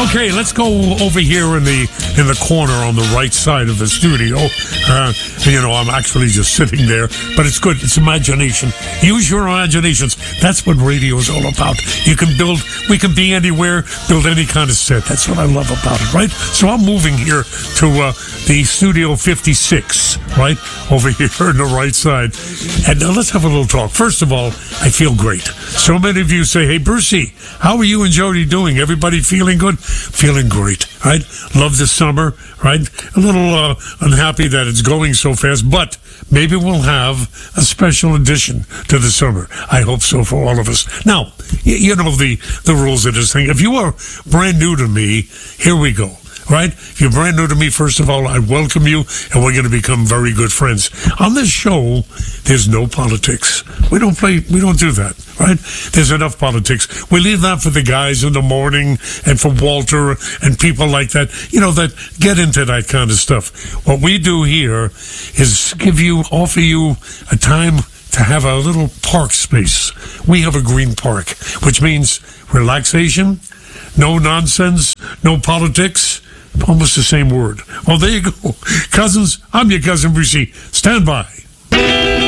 Okay, let's go over here in the corner on the right side of the studio. I'm actually just sitting there, but it's good. It's imagination. Use your imaginations. That's what radio is all about. We can be anywhere, build any kind of set. That's what I love about it, right? So I'm moving here to the Studio 56, right? Over here on the right side. And let's have a little talk. First of all, I feel great. So many of you say, hey, Brucey, how are you and Jody doing? Everybody feeling good? Feeling great, right? Love the summer, right? A little unhappy that it's going so fast, but maybe we'll have a special edition to the summer. I hope so for all of us. Now, you know the rules of this thing. If you are brand new to me, here we go. Right? If you're brand new to me, first of all, I welcome you, and we're going to become very good friends. On this show, there's no politics. We don't do that, right? There's enough politics. We leave that for the guys in the morning and for Walter and people like that, that get into that kind of stuff. What we do here is offer you a time to have a little park space. We have a green park, which means relaxation, no nonsense, no politics. Almost the same word. Oh, there you go. Cousins, I'm your cousin Brucey. Stand by.